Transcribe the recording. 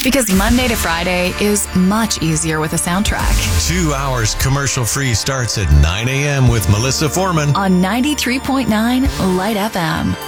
Because Monday to Friday is much easier with a soundtrack. 2 hours commercial-free starts at 9 a.m. with Melissa Foreman on 93.9 Light FM.